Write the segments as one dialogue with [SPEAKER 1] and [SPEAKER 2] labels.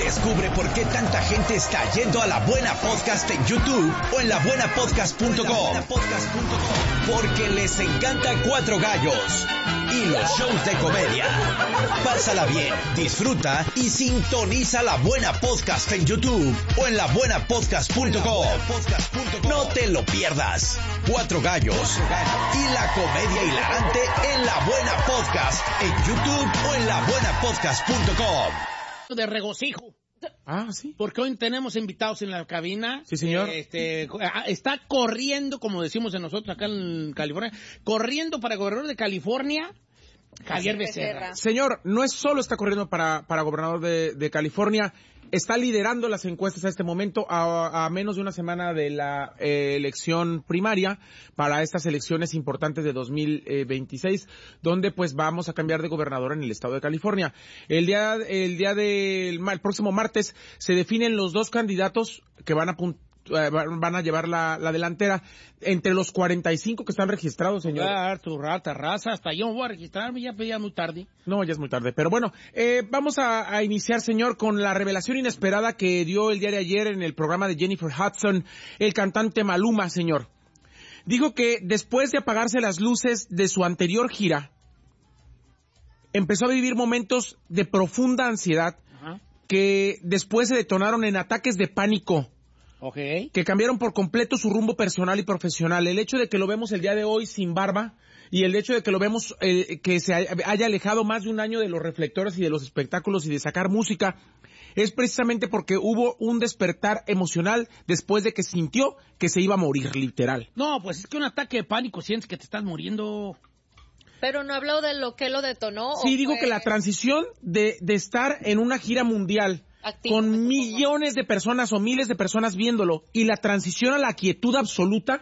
[SPEAKER 1] Descubre por qué tanta gente está yendo a La Buena Podcast en YouTube o en labuenapodcast.com. Porque les encanta Cuatro Gallos y los shows de comedia. Pásala bien, disfruta y sintoniza La Buena Podcast en YouTube o en labuenapodcast.com. No te lo pierdas. Cuatro Gallos y la comedia hilarante en La Buena Podcast en YouTube o en labuenapodcast.com.
[SPEAKER 2] De regocijo.
[SPEAKER 3] Ah, sí.
[SPEAKER 2] Porque hoy tenemos invitados en la cabina.
[SPEAKER 3] Sí, señor.
[SPEAKER 2] Está corriendo, como decimos en nosotros acá en California, corriendo para gobernador de California, Javier Becerra.
[SPEAKER 3] Señor, no es solo está corriendo para gobernador de California, está liderando las encuestas a este momento a menos de una semana de la elección primaria para estas elecciones importantes de 2026, donde pues vamos a cambiar de gobernador en el estado de California. El próximo martes se definen los dos candidatos que van a llevar la delantera entre los 45 que están registrados, señor.
[SPEAKER 2] Tu rata, raza, hasta yo me voy a registrarme, ya muy tarde.
[SPEAKER 3] No, ya es muy tarde, pero bueno, vamos a iniciar, señor, con la revelación inesperada que dio el día de ayer en el programa de Jennifer Hudson, el cantante Maluma, señor. Dijo que después de apagarse las luces de su anterior gira, empezó a vivir momentos de profunda ansiedad. Ajá. Que después se detonaron en ataques de pánico.
[SPEAKER 2] Okay.
[SPEAKER 3] Que cambiaron por completo su rumbo personal y profesional. El hecho de que lo vemos el día de hoy sin barba y el hecho de que lo vemos que se haya alejado más de un año de los reflectores y de los espectáculos y de sacar música es precisamente porque hubo un despertar emocional después de que sintió que se iba a morir, literal.
[SPEAKER 2] No, pues es que un ataque de pánico sientes que te estás muriendo.
[SPEAKER 4] Pero no habló de lo que lo detonó.
[SPEAKER 3] Sí, digo que la transición de estar en una gira mundial activo, con millones de personas o miles de personas viéndolo y la transición a la quietud absoluta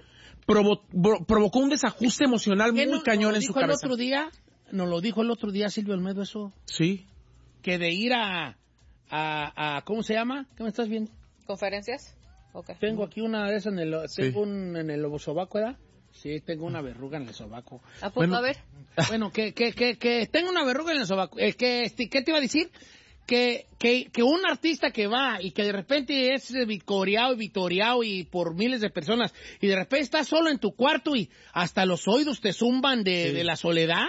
[SPEAKER 3] provocó un desajuste emocional muy cañón en su cabeza.
[SPEAKER 2] Nos lo dijo el otro día Silvio Olmedo eso.
[SPEAKER 3] Sí.
[SPEAKER 2] Que de ir a ¿cómo se llama? ¿Qué me estás viendo?
[SPEAKER 4] ¿Conferencias? Okay.
[SPEAKER 2] Tengo aquí una de esas en el sobaco, ¿verdad? Sí, tengo una verruga en el sobaco.
[SPEAKER 4] ¿A poco? A ver.
[SPEAKER 2] Bueno, que tengo una verruga en el sobaco. ¿Qué te iba a decir? Que un artista que va y que de repente es victoriado y por miles de personas y de repente estás solo en tu cuarto y hasta los oídos te zumban de la soledad.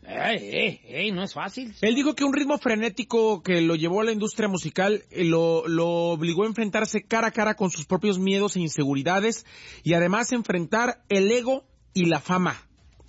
[SPEAKER 2] No es fácil.
[SPEAKER 3] Él dijo que un ritmo frenético que lo llevó a la industria musical lo obligó a enfrentarse cara a cara con sus propios miedos e inseguridades y además enfrentar el ego y la fama.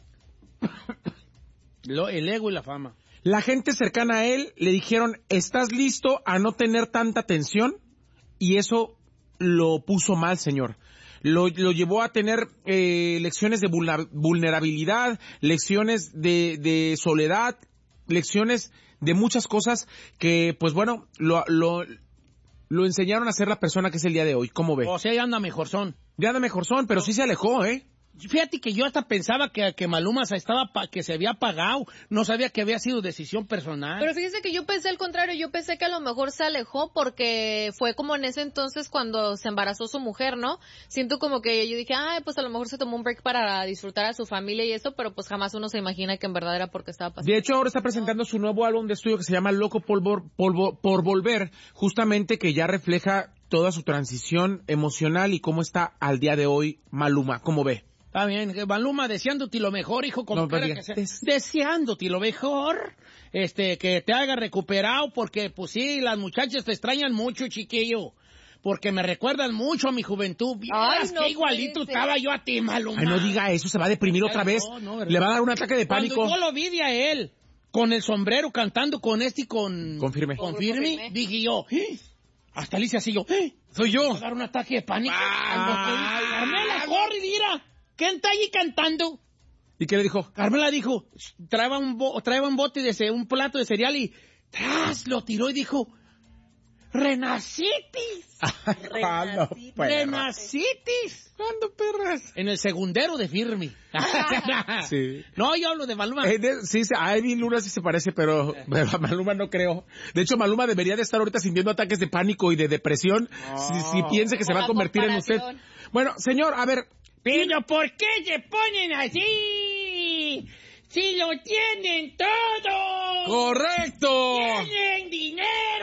[SPEAKER 2] El ego y la fama.
[SPEAKER 3] La gente cercana a él le dijeron, ¿estás listo a no tener tanta tensión? Y eso lo puso mal, señor. Lo llevó a tener lecciones de vulnerabilidad, lecciones de soledad, lecciones de muchas cosas que, pues bueno, lo enseñaron a ser la persona que es el día de hoy. ¿Cómo ve?
[SPEAKER 2] O sea, ya anda mejorzón.
[SPEAKER 3] Ya anda mejorzón, pero sí se alejó, ¿eh?
[SPEAKER 2] Fíjate que yo hasta pensaba que Maluma que se había apagado, no sabía que había sido decisión personal.
[SPEAKER 4] Pero fíjese que yo pensé al contrario, yo pensé que a lo mejor se alejó porque fue como en ese entonces cuando se embarazó su mujer, ¿no? Siento como que yo dije, pues a lo mejor se tomó un break para disfrutar a su familia y eso, pero pues jamás uno se imagina que en verdad era porque estaba pasando.
[SPEAKER 3] De hecho, ahora está presentando su nuevo álbum de estudio que se llama Loco por Volver, justamente que ya refleja toda su transición emocional y cómo está al día de hoy Maluma. ¿Cómo ve?
[SPEAKER 2] Está bien, Maluma, deseándote lo mejor, hijo, como deseándote lo mejor, que te haga recuperado, porque, pues sí, las muchachas te extrañan mucho, chiquillo, porque me recuerdan mucho a mi juventud. Ay, no, qué igualito estaba yo a ti, Maluma.
[SPEAKER 3] Ay, no diga eso, se va a deprimir otra vez, le va a dar un ataque de pánico.
[SPEAKER 2] Cuando yo lo vi a él, con el sombrero, cantando con
[SPEAKER 3] Firme.
[SPEAKER 2] Con Firme, dije yo, hasta Alicia así yo, soy yo. Va a dar un ataque de pánico. Carmela, corre, mira. ¿Quién está allí cantando?
[SPEAKER 3] ¿Y qué le dijo?
[SPEAKER 2] Carmela dijo, traeba un bote un plato de cereal y tras lo tiró y dijo, ¡Renacitis! ¡Renacitis!
[SPEAKER 3] ¿Cuándo, perras?
[SPEAKER 2] En el segundero de Firme.
[SPEAKER 3] Sí.
[SPEAKER 2] No, yo hablo de Maluma.
[SPEAKER 3] Sí, a Edwin Luna sí se parece, pero a Maluma no creo. De hecho, Maluma debería de estar ahorita sintiendo ataques de pánico y de depresión si piensa que se va a convertir en usted. Bueno, señor, a ver...
[SPEAKER 2] ¿Pero por qué se ponen así? ¡Si lo tienen todo!
[SPEAKER 3] ¡Correcto!
[SPEAKER 2] ¡Tienen dinero!